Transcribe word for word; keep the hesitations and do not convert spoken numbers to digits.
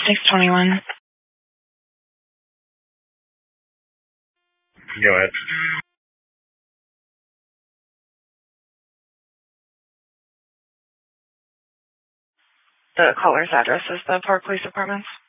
six twenty-one. Go ahead. The caller's address is the Park Police Department.